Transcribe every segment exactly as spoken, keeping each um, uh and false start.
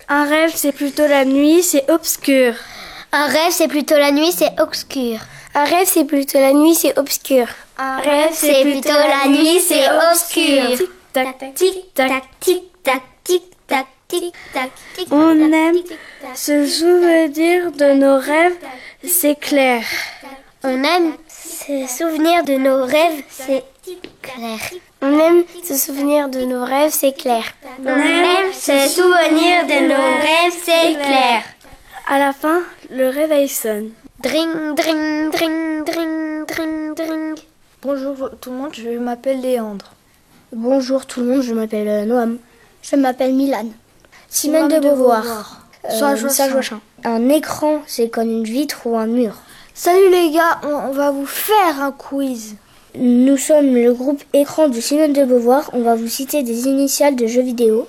Un rêve, c'est plutôt la nuit, c'est obscur. Un rêve, c'est plutôt la nuit, c'est obscur. Un rêve, c'est plutôt la nuit, c'est obscur. Un rêve, c'est plutôt la nuit, c'est obscur. Tic-tac, tic-tac, tic-tac, tic-tac, tic-tac, tic-tac. On aime se souvenir de nos rêves, c'est clair. On aime se souvenir de nos rêves, c'est clair. On aime se souvenir de nos rêves, c'est clair. On aime se souvenir de nos rêves, c'est clair. À la fin, le réveil sonne. Dring, dring, dring, dring, dring, dring. Bonjour tout le monde, je m'appelle Léandre. Bonjour tout le monde, je m'appelle euh, Noam. Je m'appelle Milan. Simone de Beauvoir. Euh, Joachim. Un écran, c'est comme une vitre ou un mur. Salut les gars, on, on va vous faire un quiz. Nous sommes le groupe Écran de Simone de Beauvoir. On va vous citer des initiales de jeux vidéo.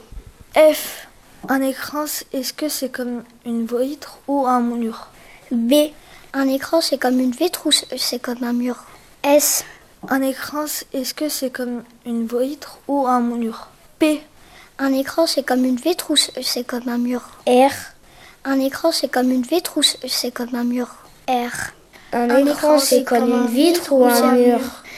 F. Un écran, est-ce que c'est comme une vitre ou un mur? B. Un écran, c'est comme une vitre ou c'est comme un mur? S. Un écran, est-ce que c'est comme une vitre ou un mur? P. Un écran, c'est comme une vitre ou c'est comme un mur? R. Un écran, c'est comme une vitre ou c'est comme un mur? R. Un, un écran, c'est comme une vitre ou un mur?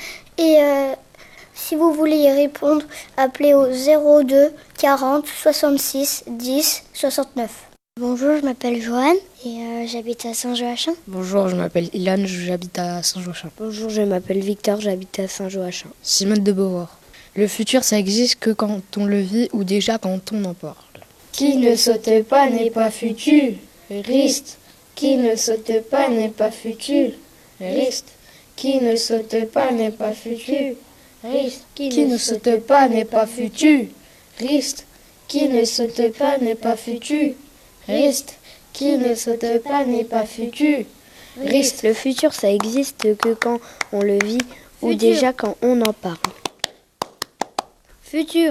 Et euh, si vous voulez y répondre, appelez au zéro deux quarante soixante-six dix soixante-neuf. Bonjour, je m'appelle Joanne et euh, j'habite à Saint-Joachim. Bonjour, je m'appelle Ilan, j'habite à Saint-Joachim. Bonjour, je m'appelle Victor, j'habite à Saint-Joachim. Simone de Beauvoir. Le futur, ça existe que quand on le vit ou déjà quand on en parle. Qui ne saute pas n'est pas futuriste. Qui ne saute pas n'est pas futuriste. Qui ne saute pas n'est pas futuriste. Qui ne saute pas n'est pas futuriste. Qui ne saute pas n'est pas futuriste. Qui ne saute pas n'est pas futuriste. Le futur, ça existe que quand on le vit ou déjà quand on en parle. Futur.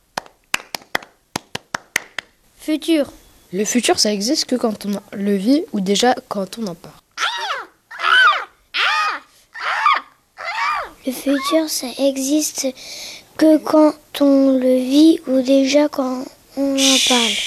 Futur. Le futur, ça existe que quand on le vit ou déjà quand on en parle. Le futur, ça existe que quand on le vit ou déjà quand on en parle.